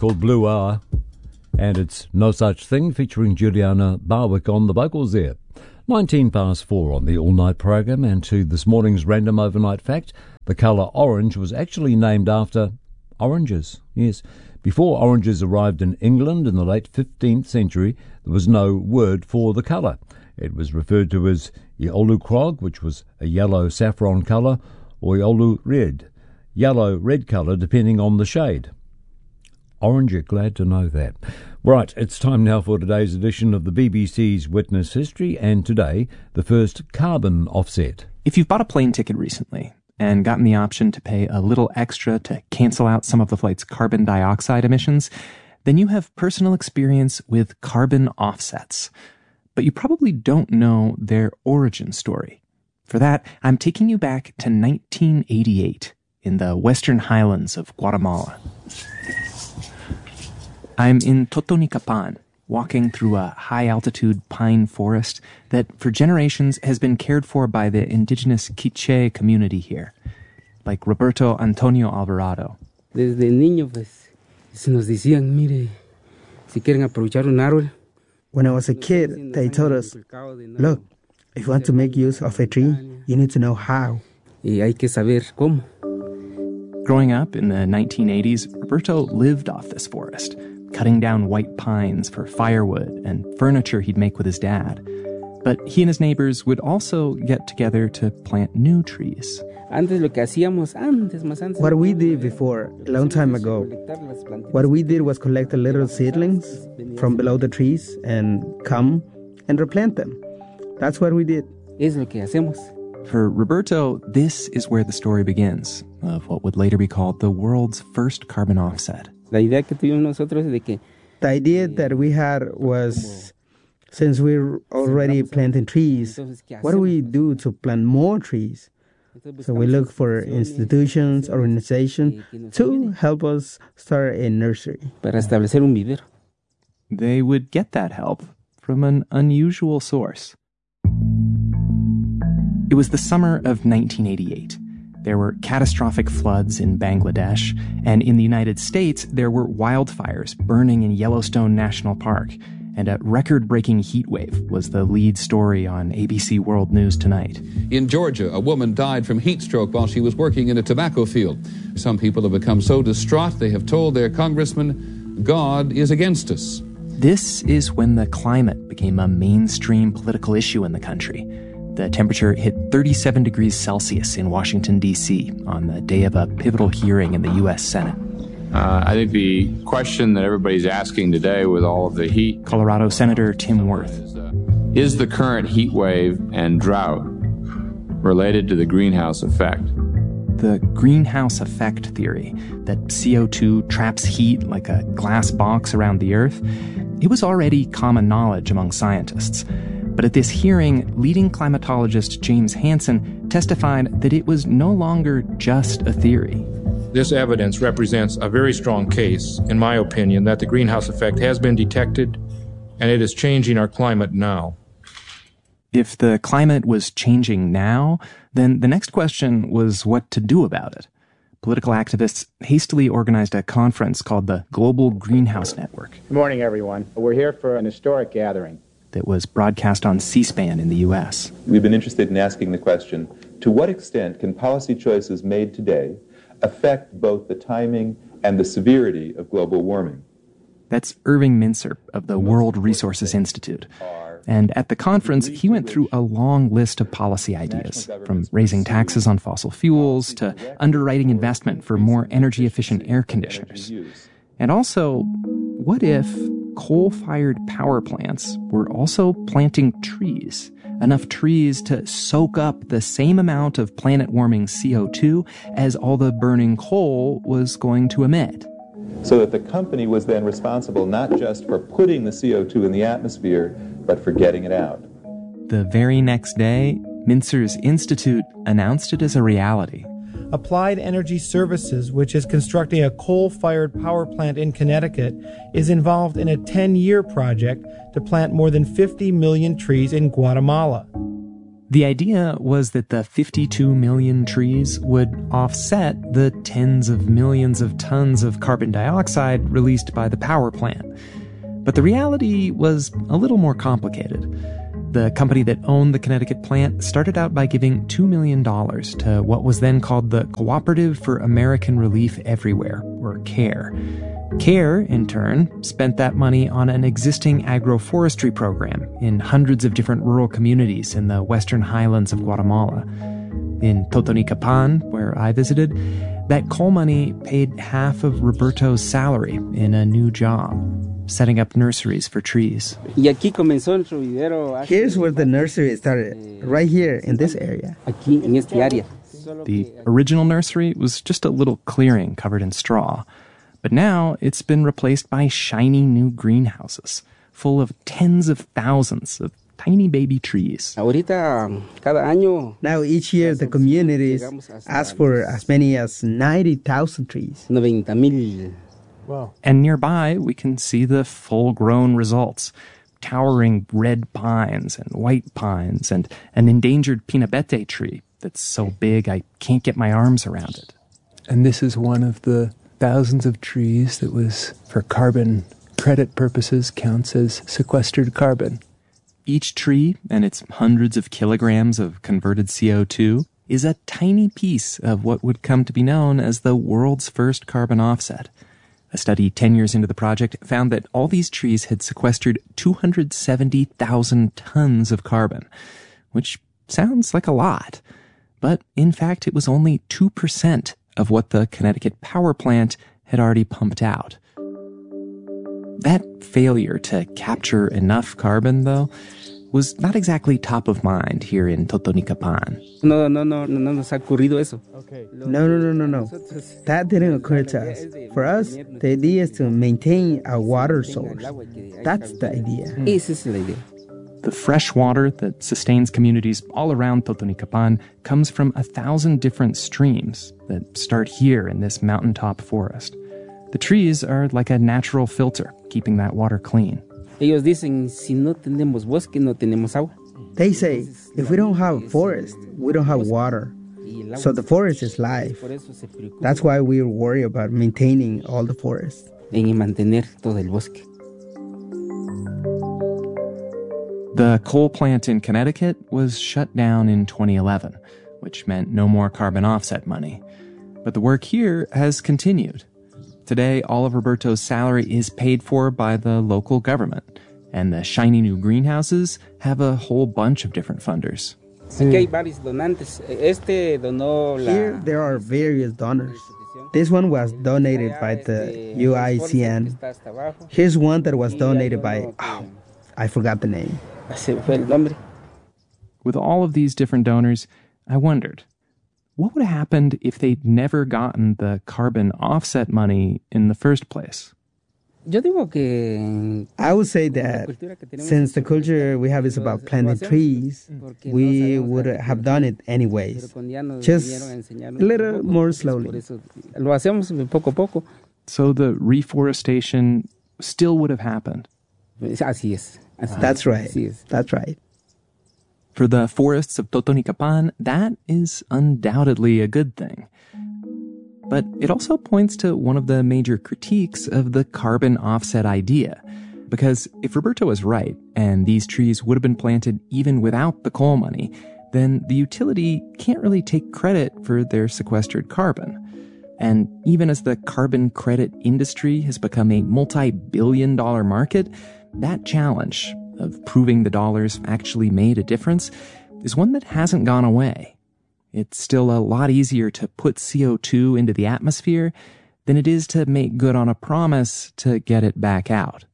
called Blue Hour, and it's No Such Thing, featuring Juliana Barwick on the vocals there. 4:19 on the all-night program, and to this morning's random overnight fact, the colour orange was actually named after oranges. Yes, before oranges arrived in England in the late 15th century, there was no word for the colour. It was referred to as Iolu Krog, which was a yellow saffron colour, or Iolu Red, yellow-red colour, depending on the shade. Orange, you're glad to know that. Right, it's time now for today's edition of the BBC's Witness History, and today, the first carbon offset. If you've bought a plane ticket recently and gotten the option to pay a little extra to cancel out some of the flight's carbon dioxide emissions, then you have personal experience with carbon offsets. But you probably don't know their origin story. For that, I'm taking you back to 1988 in the western highlands of Guatemala. I'm in Totonicapan, walking through a high-altitude pine forest that for generations has been cared for by the indigenous Quiche community here, like Roberto Antonio Alvarado. Desde niño, pues, se nos decían, mire, si quieren aprovechar un árbol. When I was a kid, they told us, look, if you want to make use of a tree, you need to know how. Y hay que saber cómo. Growing up in the 1980s, Roberto lived off this forest, cutting down white pines for firewood and furniture he'd make with his dad. But he and his neighbors would also get together to plant new trees. What we did before, a long time ago, what we did was collect the little seedlings from below the trees and come and replant them. That's what we did. For Roberto, this is where the story begins, of what would later be called the world's first carbon offset. The idea that we had was, since we're already planting trees, what do we do to plant more trees? So we look for institutions, organizations to help us start a nursery. They would get that help from an unusual source. It was the summer of 1988. There were catastrophic floods in Bangladesh, and in the United States, there were wildfires burning in Yellowstone National Park, and a record-breaking heat wave was the lead story on ABC World News Tonight. In Georgia, a woman died from heat stroke while she was working in a tobacco field. Some people have become so distraught they have told their congressman, God is against us. This is when the climate became a mainstream political issue in the country. The temperature hit 37 degrees Celsius in Washington, D.C. on the day of a pivotal hearing in the U.S. Senate. I think the question that everybody's asking today with all of the heat... Colorado Senator Tim Wirth. Is the current heat wave and drought related to the greenhouse effect? The greenhouse effect theory, that CO2 traps heat like a glass box around the Earth, it was already common knowledge among scientists. But at this hearing, leading climatologist James Hansen testified that it was no longer just a theory. This evidence represents a very strong case, in my opinion, that the greenhouse effect has been detected and it is changing our climate now. If the climate was changing now, then the next question was what to do about it. Political activists hastily organized a conference called the Global Greenhouse Network. Good morning, everyone. We're here for an historic gathering that was broadcast on C-SPAN in the U.S. We've been interested in asking the question, to what extent can policy choices made today affect both the timing and the severity of global warming? That's Irving Mincer of the World Resources Institute. And at the conference, he went through a long list of policy ideas, from raising taxes on fossil fuels to underwriting investment for more energy-efficient air conditioners. And also, what if coal-fired power plants were also planting trees, enough trees to soak up the same amount of planet-warming CO2 as all the burning coal was going to emit? So that the company was then responsible not just for putting the CO2 in the atmosphere, but for getting it out. The very next day, Mincer's institute announced it as a reality. Applied Energy Services, which is constructing a coal-fired power plant in Connecticut, is involved in a 10-year project to plant more than 50 million trees in Guatemala. The idea was that the 52 million trees would offset the tens of millions of tons of carbon dioxide released by the power plant. But the reality was a little more complicated. The company that owned the Connecticut plant started out by giving $2 million to what was then called the Cooperative for American Relief Everywhere, or CARE. CARE, in turn, spent that money on an existing agroforestry program in hundreds of different rural communities in the western highlands of Guatemala. In Totonicapan, where I visited, that coal money paid half of Roberto's salary in a new job, setting up nurseries for trees. Here's where the nursery started, right here in this area. The original nursery was just a little clearing covered in straw. But now it's been replaced by shiny new greenhouses, full of tens of thousands of tiny baby trees. Now each year the communities ask for as many as 90,000 trees. Wow. And nearby we can see the full-grown results. Towering red pines and white pines and an endangered pinabete tree that's so big I can't get my arms around it. And this is one of the thousands of trees that was, for carbon credit purposes, counts as sequestered carbon. Each tree and its hundreds of kilograms of converted CO2 is a tiny piece of what would come to be known as the world's first carbon offset. A study 10 years into the project found that all these trees had sequestered 270,000 tons of carbon, which sounds like a lot. But in fact, it was only 2% of what the Connecticut power plant had already pumped out. That failure to capture enough carbon, though, was not exactly top of mind here in Totonicapan. No. That didn't occur to us. For us, the idea is to maintain our water source. That's the idea. The fresh water that sustains communities all around Totonicapan comes from 1,000 different streams that start here in this mountaintop forest. The trees are like a natural filter, keeping that water clean. They say, if we don't have forest, we don't have water. So the forest is life. That's why we worry about maintaining all the forest. The coal plant in Connecticut was shut down in 2011, which meant no more carbon offset money. But the work here has continued. Today, all of Roberto's salary is paid for by the local government, and the shiny new greenhouses have a whole bunch of different funders. Here, there are various donors. This one was donated by the UICN. Here's one that was donated by... I forgot the name. With all of these different donors, I wondered, what would have happened if they'd never gotten the carbon offset money in the first place? I would say that since the culture we have is about planting trees, we would have done it anyways, just a little more slowly. So the reforestation still would have happened? That's right. That's right. For the forests of Totonicapan, that is undoubtedly a good thing. But it also points to one of the major critiques of the carbon offset idea. Because if Roberto is right, and these trees would have been planted even without the coal money, then the utility can't really take credit for their sequestered carbon. And even as the carbon credit industry has become a multi-billion-dollar market, that challenge of proving the dollars actually made a difference is one that hasn't gone away. It's still a lot easier to put CO2 into the atmosphere than it is to make good on a promise to get it back out.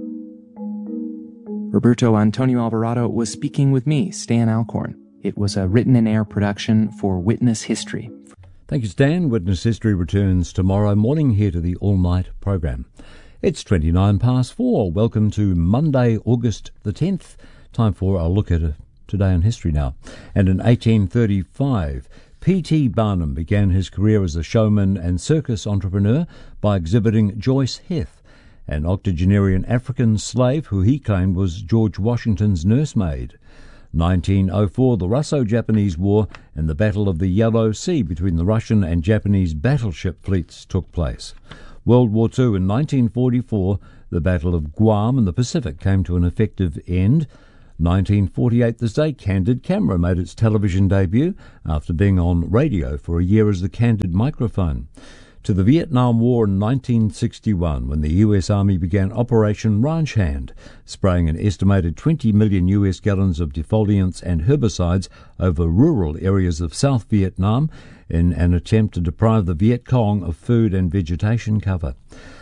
Roberto Antonio Alvarado was speaking with me, Stan Alcorn. It was a written and air production for Witness History. Thank you, Stan. Witness History returns tomorrow morning here to the all-night program. It's 4:29. Welcome to Monday, August the 10th. Time for a look at today in history now. And in 1835, P.T. Barnum began his career as a showman and circus entrepreneur by exhibiting Joyce Heth, an octogenarian African slave who he claimed was George Washington's nursemaid. 1904, the Russo-Japanese War and the Battle of the Yellow Sea between the Russian and Japanese battleship fleets took place. World War II in 1944, the Battle of Guam in the Pacific came to an effective end. 1948, this day, Candid Camera made its television debut after being on radio for a year as the Candid microphone. To the Vietnam War in 1961, when the US Army began Operation Ranch Hand, spraying an estimated 20 million US gallons of defoliants and herbicides over rural areas of South Vietnam in an attempt to deprive the Viet Cong of food and vegetation cover.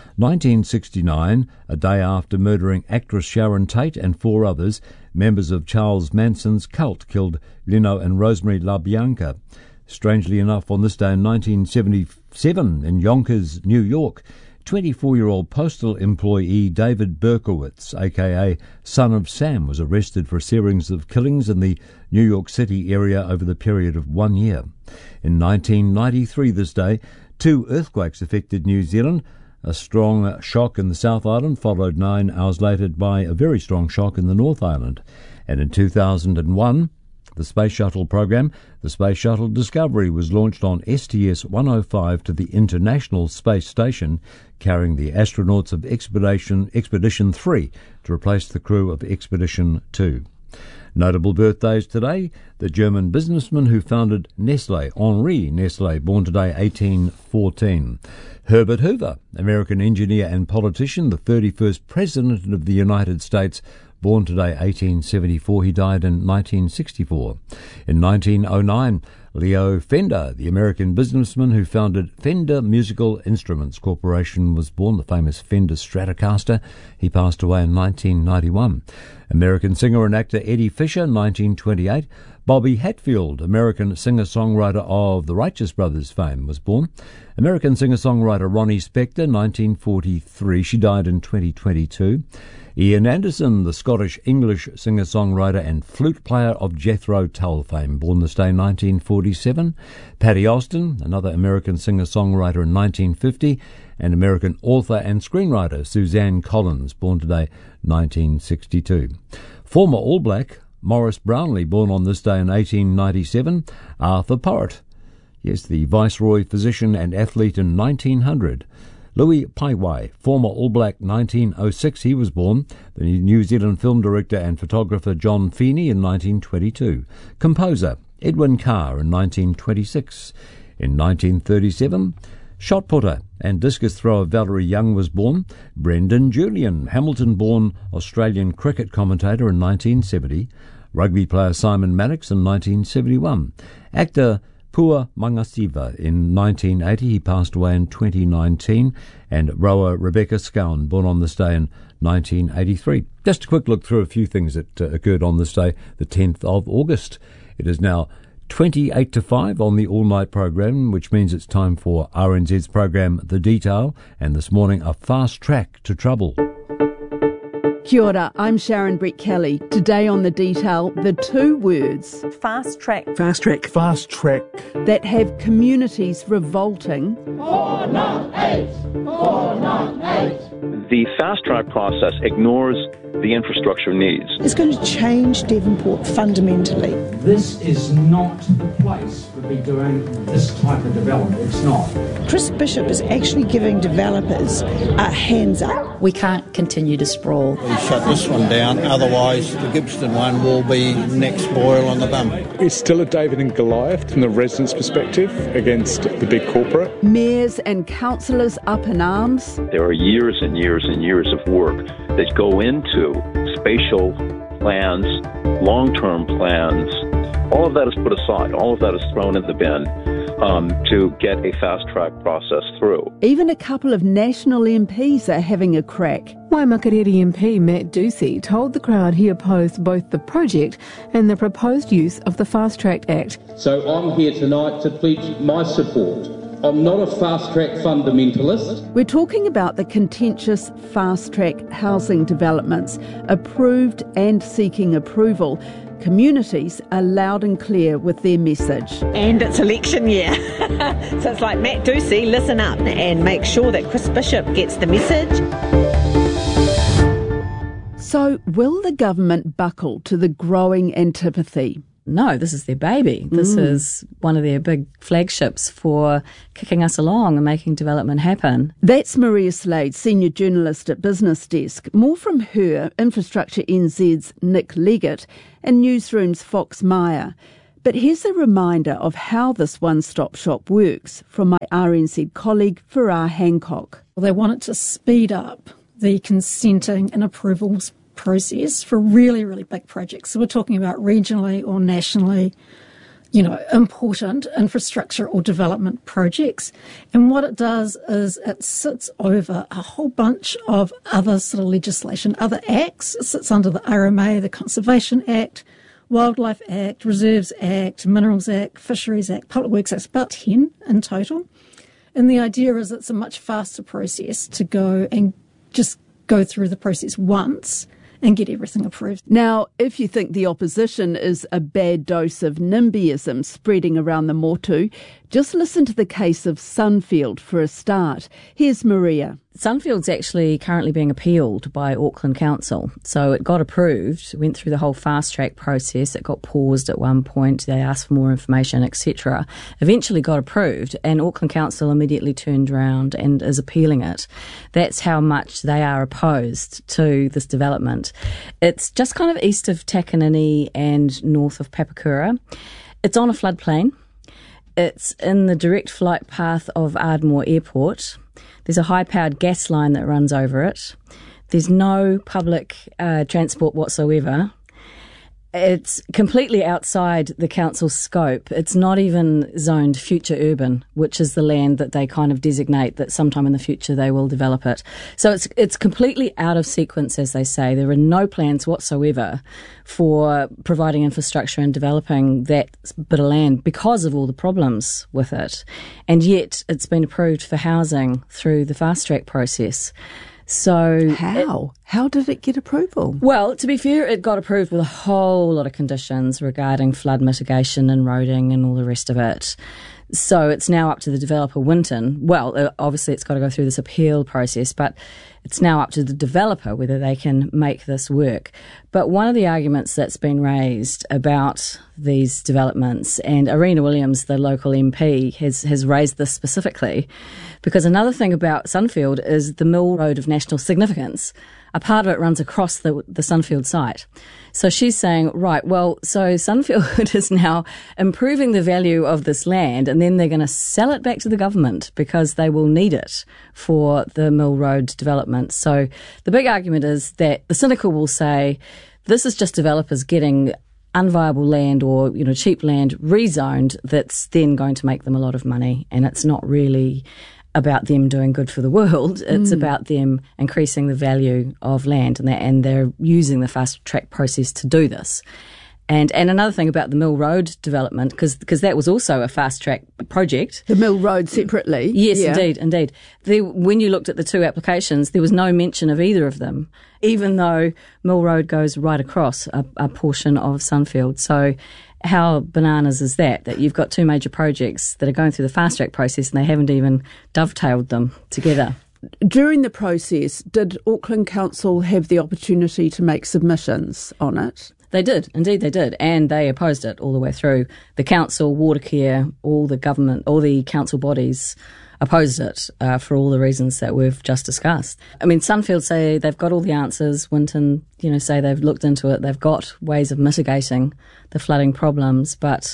1969, a day after murdering actress Sharon Tate and 4 others, members of Charles Manson's cult killed Leno and Rosemary LaBianca. Strangely enough, on this day in 1977 in Yonkers, New York, 24-year-old postal employee David Berkowitz, a.k.a. Son of Sam, was arrested for a series of killings in the New York City area over the period of 1 year. In 1993 this day, 2 earthquakes affected New Zealand. A strong shock in the South Island, followed 9 hours later by a very strong shock in the North Island. And in 2001, the Space Shuttle program, the Space Shuttle Discovery, was launched on STS-105 to the International Space Station, carrying the astronauts of Expedition 3 to replace the crew of Expedition 2. Notable birthdays today: the German businessman who founded Nestlé, Henri Nestlé, born today 1814. Herbert Hoover, American engineer and politician, the 31st President of the United States, born today 1874. He died in 1964. In 1909, Leo Fender, the American businessman who founded Fender Musical Instruments Corporation, was born, the famous Fender Stratocaster. He passed away in 1991. American singer and actor Eddie Fisher, 1928. Bobby Hatfield, American singer-songwriter of the Righteous Brothers fame, was born. American singer-songwriter Ronnie Spector, 1943. She died in 2022. Ian Anderson, the Scottish-English singer-songwriter and flute player of Jethro Tull fame, born this day 1947. Patty Austin, another American singer-songwriter in 1950, and American author and screenwriter Suzanne Collins, born today 1962. Former All Black Morris Brownlee, born on this day in 1897. Arthur Porritt, yes, the Viceroy physician and athlete in 1900. Louis Paiwai, former All Black, 1906, he was born. The New Zealand film director and photographer John Feeney in 1922. Composer Edwin Carr in 1926. In 1937, shot putter and discus thrower Valerie Young was born. Brendan Julian, Hamilton-born Australian cricket commentator in 1970. Rugby player Simon Mannix in 1971. Actor Pua Mangasiva in 1980. He passed away in 2019. And rower Rebecca Scowen, born on this day in 1983. Just a quick look through a few things that occurred on this day, the 10th of August. It is now 28 to 5 on the all-night program, which means it's time for RNZ's program The Detail, and this morning a fast track to trouble. Kia ora, I'm Sharon Brett Kelly. Today on The Detail, the 2 words fast track. Fast track. Fast track. That have communities revolting. 498! 498! The fast track process ignores the infrastructure needs. It's going to change Devonport fundamentally. This is not the place to be doing this type of development. It's not. Chris Bishop is actually giving developers a hands up. We can't continue to sprawl. We shut this one down, otherwise the Gippsland one will be next boil on the bum. It's still a David and Goliath from the residents' perspective against the big corporate. Mayors and councillors up in arms. There are years and years and years of work that go into spatial plans, long-term plans. All of that is put aside. All of that is thrown in the bin to get a fast-track process through. Even a couple of national MPs are having a crack. Waimakariri MP Matt Ducey told the crowd he opposed both the project and the proposed use of the Fast Track Act. So I'm here tonight to pledge my support. I'm not a fast-track fundamentalist. We're talking about the contentious fast-track housing developments, approved and seeking approval. Communities are loud and clear with their message. And it's election year. So it's like, Matt Ducey, listen up and make sure that Chris Bishop gets the message. So will the government buckle to the growing antipathy? No, this is their baby. This is one of their big flagships for kicking us along and making development happen. That's Maria Slade, senior journalist at Business Desk. More from her, Infrastructure NZ's Nick Leggett and Newsroom's Fox Meyer. But here's a reminder of how this one-stop shop works from my RNZ colleague Farah Hancock. They want it to speed up the consenting and approvals process for really, really big projects. So we're talking about regionally or nationally, important infrastructure or development projects. And what it does is it sits over a whole bunch of other sort of legislation, other acts. It sits under the RMA, the Conservation Act, Wildlife Act, Reserves Act, Minerals Act, Fisheries Act, Public Works Act, about 10 in total. And the idea is it's a much faster process to go and just go through the process once and get everything approved. Now, if you think the opposition is a bad dose of NIMBYism spreading around the motu, just listen to the case of Sunfield for a start. Here's Maria. Sunfield's actually currently being appealed by Auckland Council. So it got approved, went through the whole fast-track process. It got paused at one point. They asked for more information, etc. Eventually got approved, and Auckland Council immediately turned around and is appealing it. That's how much they are opposed to this development. It's just kind of east of Takanini and north of Papakura. It's on a floodplain. It's in the direct flight path of Ardmore Airport. There's a high-powered gas line that runs over it. There's no public transport whatsoever. It's completely outside the council's scope. It's not even zoned future urban, which is the land that they kind of designate that sometime in the future they will develop it. So it's completely out of sequence, as they say. There are no plans whatsoever for providing infrastructure and developing that bit of land because of all the problems with it. And yet it's been approved for housing through the fast-track process. So How did it get approval? Well, to be fair, it got approved with a whole lot of conditions regarding flood mitigation and roading and all the rest of it. So it's now up to the developer, Winton. Well, obviously it's got to go through this appeal process, but it's now up to the developer whether they can make this work. But one of the arguments that's been raised about these developments, and Arena Williams, the local MP, has raised this specifically, because another thing about Sunfield is the Mill Road of national significance. A part of it runs across the Sunfield site. So she's saying, right, well, so Sunfield is now improving the value of this land, and then they're going to sell it back to the government because they will need it for the Mill Road development. So the big argument is that the cynical will say, this is just developers getting unviable land or, cheap land rezoned that's then going to make them a lot of money, and it's not really about them doing good for the world. It's about them increasing the value of land, and they're using the fast track process to do this. And another thing about the Mill Road development, because that was also a fast track project. The Mill Road separately? Yes, yeah. Indeed. When you looked at the two applications, there was no mention of either of them, even though Mill Road goes right across a portion of Sunfield. So how bananas is that you've got two major projects that are going through the fast-track process and they haven't even dovetailed them together? During the process, did Auckland Council have the opportunity to make submissions on it? They did, indeed they did, and they opposed it all the way through. The council, Watercare, all the government, all the council bodies opposed it for all the reasons that we've just discussed. I mean, Sunfield say they've got all the answers. Winton, say they've looked into it. They've got ways of mitigating the flooding problems. But,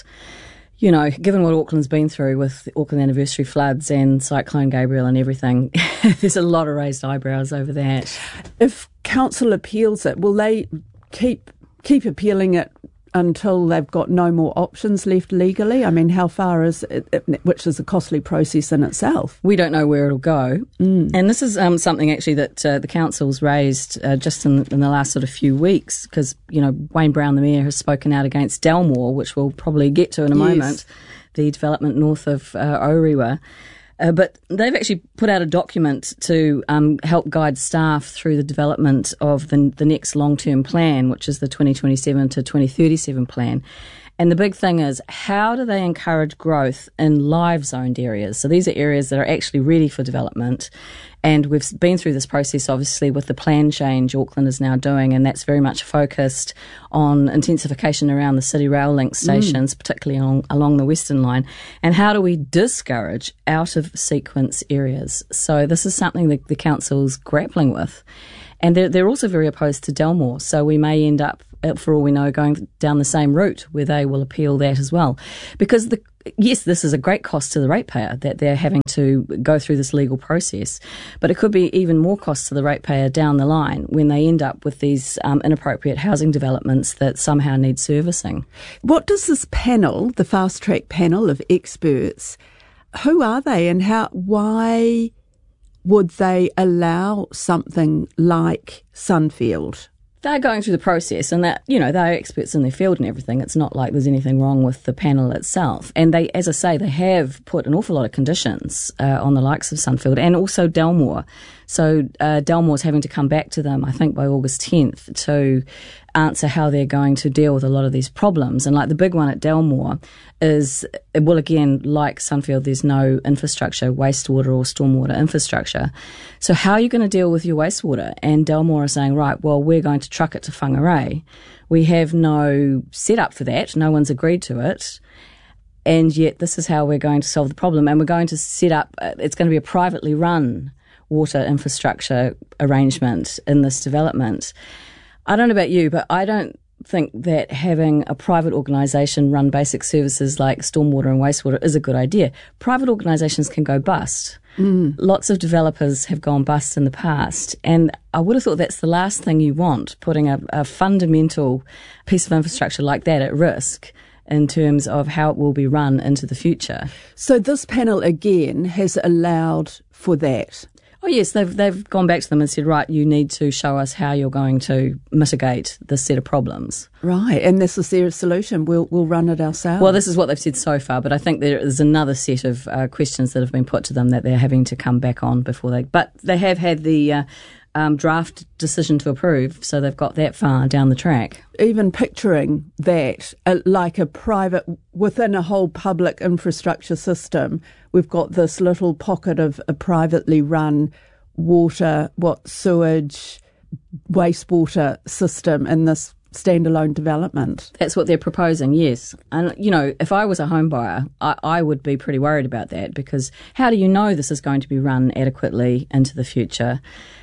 given what Auckland's been through with the Auckland anniversary floods and Cyclone Gabrielle and everything, there's a lot of raised eyebrows over that. If council appeals it, will they keep appealing it until they've got no more options left legally? I mean, how far is it, which is a costly process in itself? We don't know where it'll go. And this is something actually that the council's raised just in the last sort of few weeks, because, Wayne Brown, the mayor, has spoken out against Dalmore, which we'll probably get to in a moment, the development north of Orewa. But they've actually put out a document to help guide staff through the development of the next long-term plan, which is the 2027 to 2037 plan. And the big thing is, how do they encourage growth in live zoned areas? So these are areas that are actually ready for development And we've been through this process, obviously, with the plan change Auckland is now doing, and that's very much focused on intensification around the city rail link stations, particularly along the Western Line. And how do we discourage out-of-sequence areas? So this is something that the council's grappling with. And they're also very opposed to Delmore, so we may end up, for all we know, going down the same route where they will appeal that as well. Because, yes, this is a great cost to the ratepayer that they're having to go through this legal process, but it could be even more cost to the ratepayer down the line when they end up with these inappropriate housing developments that somehow need servicing. What does this panel, the Fast Track panel of experts, who are they and why would they allow something like Sunfield? They're going through the process, and that, they're experts in their field and everything. It's not like there's anything wrong with the panel itself. And they, as I say, they have put an awful lot of conditions on the likes of Sunfield and also Delmore. So Delmore's having to come back to them, I think, by August 10th to answer how they're going to deal with a lot of these problems. And like the big one at Delmore is, well, again, like Sunfield, there's no infrastructure, wastewater or stormwater infrastructure. So how are you going to deal with your wastewater? And Delmore are saying, right, well, we're going to truck it to Whangarei. We have no setup for that. No one's agreed to it. And yet this is how we're going to solve the problem. And we're going to set up, it's going to be a privately run water infrastructure arrangement in this development. I don't know about you, but I don't think that having a private organisation run basic services like stormwater and wastewater is a good idea. Private organisations can go bust. Lots of developers have gone bust in the past, and I would have thought that's the last thing you want, putting a fundamental piece of infrastructure like that at risk in terms of how it will be run into the future. So this panel, again, has allowed for that? Oh, yes, they've gone back to them and said, right, you need to show us how you're going to mitigate this set of problems. Right, and this is their solution. We'll run it ourselves. Well, this is what they've said so far, but I think there is another set of questions that have been put to them that they're having to come back on before they... But they have had the draft decision to approve, so they've got that far down the track. Even picturing that, like a private, within a whole public infrastructure system, we've got this little pocket of a privately run water, sewage, wastewater system in this standalone development. That's what they're proposing, yes. And, if I was a home buyer, I would be pretty worried about that, because how do you know this is going to be run adequately into the future?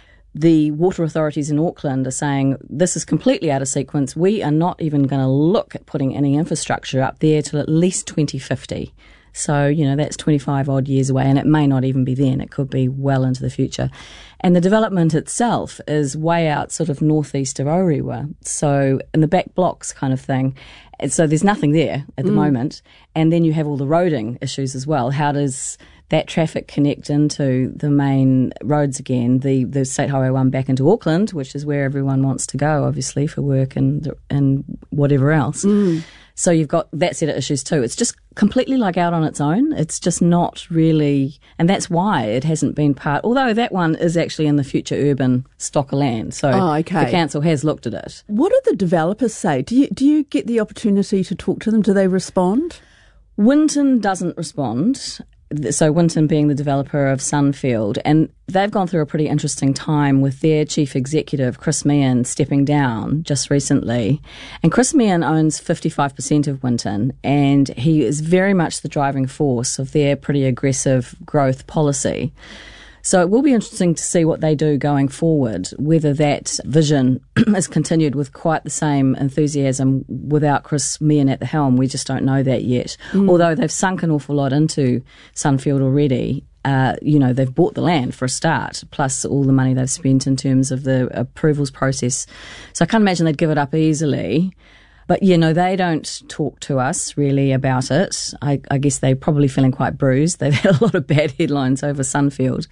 The water authorities in Auckland are saying this is completely out of sequence. We are not even going to look at putting any infrastructure up there till at least 2050. So, that's 25 odd years away, and it may not even be then. It could be well into the future. And the development itself is way out sort of northeast of Orewa, so in the back blocks kind of thing. And so there's nothing there at the moment. And then you have all the roading issues as well. How does that traffic connect into the main roads again, the State Highway 1 back into Auckland, which is where everyone wants to go, obviously, for work and whatever else. So you've got that set of issues too. It's just completely like out on its own. It's just not really, and that's why it hasn't been part, although that one is actually in the future urban stock of land. So the council has looked at it. What do the developers say? Do you get the opportunity to talk to them? Do they respond? Winton doesn't respond. So Winton being the developer of Sunfield, and they've gone through a pretty interesting time with their chief executive, Chris Meehan, stepping down just recently. And Chris Meehan owns 55% of Winton, and he is very much the driving force of their pretty aggressive growth policy. So it will be interesting to see what they do going forward, whether that vision is continued with quite the same enthusiasm without Chris Meehan at the helm. We just don't know that yet. Although they've sunk an awful lot into Sunfield already. They've bought the land for a start, plus all the money they've spent in terms of the approvals process. So I can't imagine they'd give it up easily. But, they don't talk to us really about it. I guess they're probably feeling quite bruised. They've had a lot of bad headlines over Sunfield.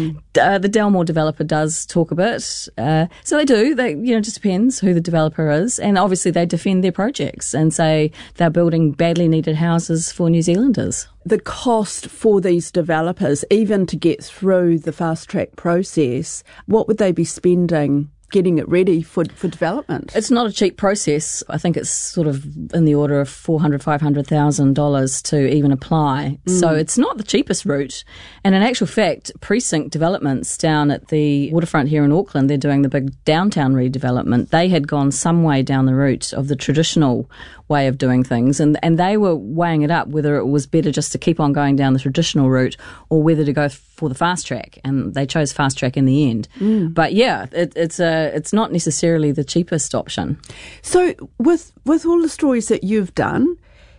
The Delmore developer does talk a bit. So they do. It just depends who the developer is. And obviously they defend their projects and say they're building badly needed houses for New Zealanders. The cost for these developers, even to get through the fast track process, what would they be spending getting it ready for development. It's not a cheap process. I think it's sort of in the order of $400,000, $500,000 to even apply. So it's not the cheapest route. And in actual fact, Precinct Developments down at the waterfront here in Auckland, they're doing the big downtown redevelopment. They had gone some way down the route of the traditional way of doing things, and they were weighing it up whether it was better just to keep on going down the traditional route or whether to go for the fast track, and they chose fast track in the end. But yeah, it's not necessarily the cheapest option. So with all the stories that you've done,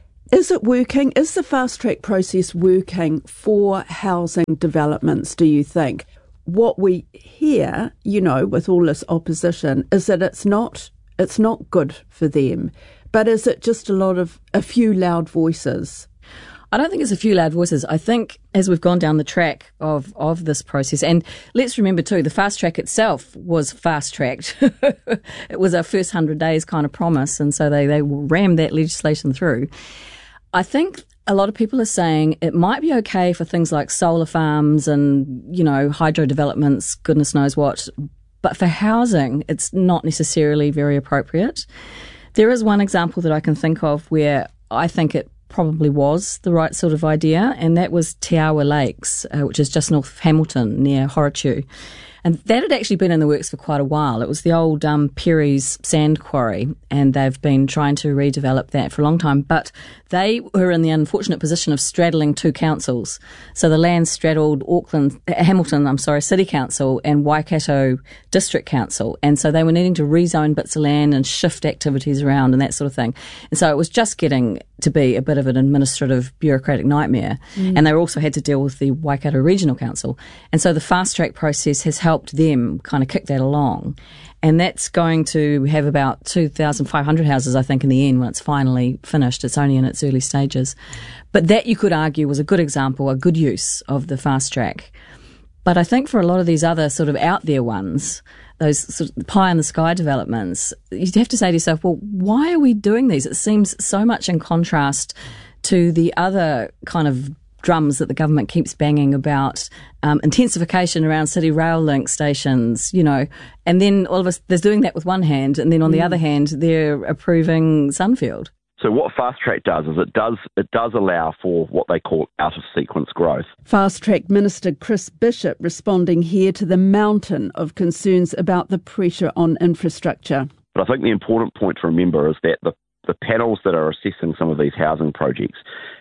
is it working? Is the fast track process working for housing developments, do you think? What we hear, with all this opposition, is that it's not good for them. But is it just a few loud voices? I don't think it's a few loud voices. I think as we've gone down the track of this process, and let's remember too, the fast track itself was fast tracked. It was our first 100 days kind of promise, and so they rammed that legislation through. I think a lot of people are saying it might be okay for things like solar farms and, hydro developments, goodness knows what, but for housing, it's not necessarily very appropriate. There is one example that I can think of where I think it probably was the right sort of idea, and that was Te Awa Lakes, which is just north of Hamilton near Horatiu. And that had actually been in the works for quite a while. It was the old Perry's sand quarry, and they've been trying to redevelop that for a long time. But they were in the unfortunate position of straddling two councils. So the land straddled Hamilton City Council and Waikato District Council. And so they were needing to rezone bits of land and shift activities around and that sort of thing. And so it was just getting to be a bit of an administrative bureaucratic nightmare. And they also had to deal with the Waikato Regional Council. And so the fast track process has helped them kind of kick that along. And that's going to have about 2,500 houses, I think, in the end when it's finally finished. It's only in its early stages. But that, you could argue, was a good example, a good use of the fast track. But I think for a lot of these other sort of out there ones, those sort of pie in the sky developments, you'd have to say to yourself, well, why are we doing these? It seems so much in contrast to the other kind of drums that the government keeps banging about, intensification around city rail link stations, and then all of us, they're doing that with one hand, and then on the other hand, they're approving Sunfield. So what Fast Track does is it does allow for what they call out-of-sequence growth. Fast Track Minister Chris Bishop responding here to the mountain of concerns about the pressure on infrastructure. But I think the important point to remember is that the panels that are assessing some of these housing projects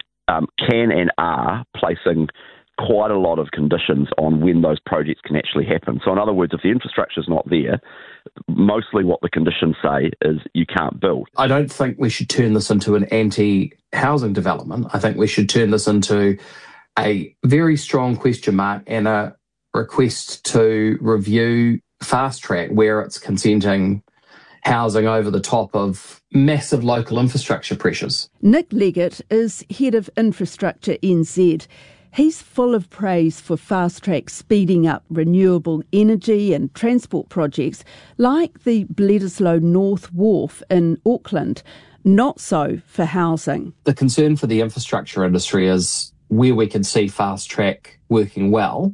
can and are placing quite a lot of conditions on when those projects can actually happen. So in other words, if the infrastructure is not there, mostly what the conditions say is you can't build. I don't think we should turn this into an anti-housing development. I think we should turn this into a very strong question mark and a request to review fast track where it's consenting housing over the top of massive local infrastructure pressures. Nick Leggett is Head of Infrastructure NZ. He's full of praise for Fast Track speeding up renewable energy and transport projects like the Bledisloe North Wharf in Auckland, not so for housing. The concern for the infrastructure industry is where we can see Fast Track working well.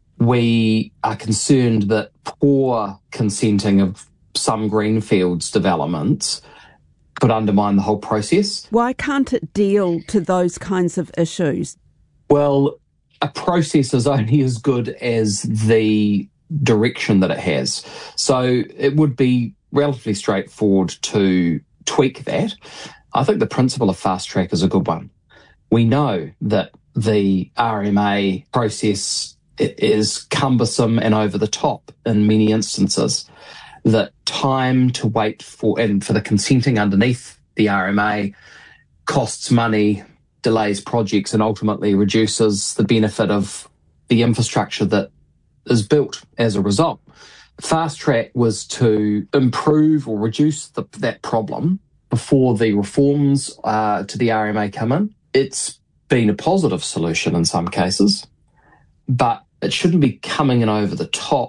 We are concerned that poor consenting of some greenfields developments could undermine the whole process. Why can't it deal to those kinds of issues? Well, a process is only as good as the direction that it has. So it would be relatively straightforward to tweak that. I think the principle of fast track is a good one. We know that the RMA process is cumbersome and over the top in many instances. That time to wait for the consenting underneath the RMA costs money, delays projects, and ultimately reduces the benefit of the infrastructure that is built as a result. Fast Track was to improve or reduce that problem before the reforms to the RMA come in. It's been a positive solution in some cases, but it shouldn't be coming in over the top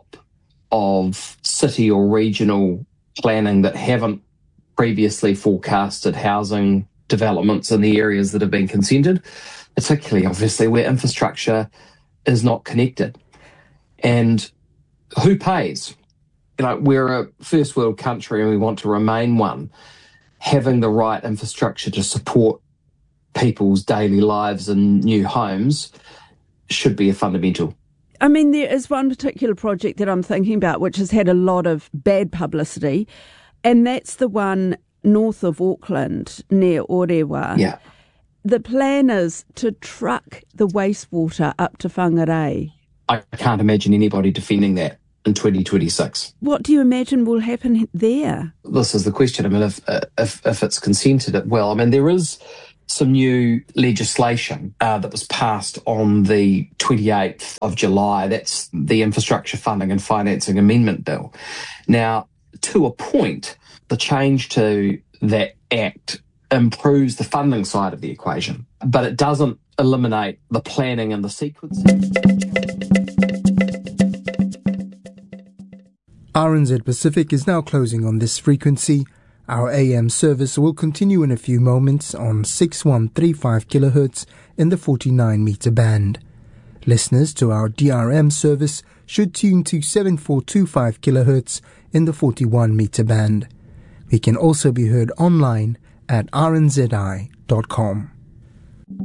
of city or regional planning that haven't previously forecasted housing developments in the areas that have been consented, particularly obviously where infrastructure is not connected. And who pays? we're a first world country and we want to remain one. Having the right infrastructure to support people's daily lives and new homes should be a fundamental. I mean, there is one particular project that I'm thinking about which has had a lot of bad publicity, and that's the one north of Auckland near Orewa. Yeah. The plan is to truck the wastewater up to Whangarei. I can't imagine anybody defending that in 2026. What do you imagine will happen there? This is the question. I mean, if it's consented, well, I mean, there is some new legislation that was passed on the 28th of July. That's the Infrastructure Funding and Financing Amendment Bill. Now, to a point, the change to that act improves the funding side of the equation, but it doesn't eliminate the planning and the sequencing. RNZ Pacific is now closing on this frequency. Our AM service will continue in a few moments on 6135 kHz in the 49 meter band. Listeners to our DRM service should tune to 7425 kHz in the 41 meter band. We can also be heard online at rnzi.com.